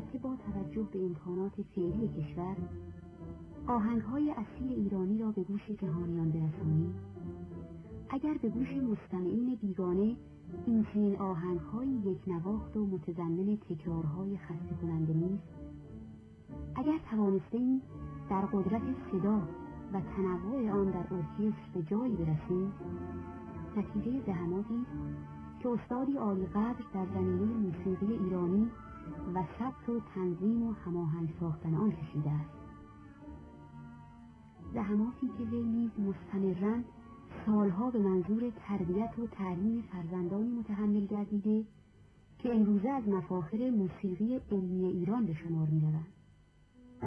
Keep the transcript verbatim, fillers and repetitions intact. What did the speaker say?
البته با توجه به امکانات فعلی کشور آهنگ‌های اصیل ایرانی را به گوش جهانیان برسانیم، اگر به گوش مستمعین بیگانه این چنین آهنگ‌های یک نواخت و متضمن تکرارهای خسته کننده نیست، اگر توانستیم در قدرت صدا و تنوع آن در ارکستر به جایی برسیم، نتیجه زحماتی که استادی عالی‌قدر در زمینه موسیقی ایرانی و ثبت و تنظیم و هماهنگ ساختن آن کشیده است. زحماتی که وی نیز مستمراً سالها به منظور تربیت و تعلیم فرزندانی متحمل گردیده که امروزه از مفاخر موسیقی علمی ایران به شمار می‌روند.